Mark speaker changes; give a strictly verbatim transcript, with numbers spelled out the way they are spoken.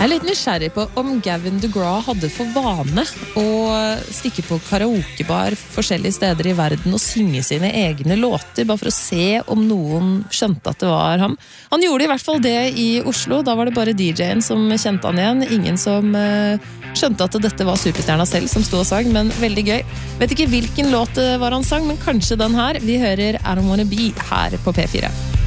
Speaker 1: Jeg er litt nysgjerrig på om Gavin DeGraw hadde for vane å stikke på karaokebar forskjellige steder i verden og synge sine egne låter, bare for å se om noen skjønte at det var ham. Han gjorde i hvert fall det i Oslo, da var det bare D J-en som kjente han igjen, ingen som uh, skjønte at dette var superstjerna selv som stod og sang, men veldig gøy. Vet ikke hvilken låt var han sang, men kanskje den her. Vi hører I Don't Wanna Be her på P fire.